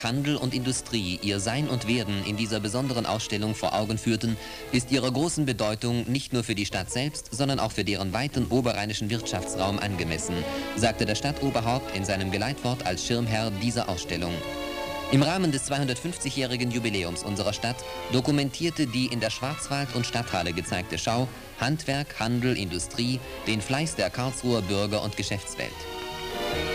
Handel und Industrie ihr Sein und Werden in dieser besonderen Ausstellung vor Augen führten, ist ihrer großen Bedeutung nicht nur für die Stadt selbst, sondern auch für deren weiten oberrheinischen Wirtschaftsraum angemessen, sagte das Stadtoberhaupt in seinem Geleitwort als Schirmherr dieser Ausstellung. Im Rahmen des 250-jährigen Jubiläums unserer Stadt dokumentierte die in der Schwarzwald- und Stadthalle gezeigte Schau Handwerk, Handel, Industrie, den Fleiß der Karlsruher Bürger und Geschäftswelt.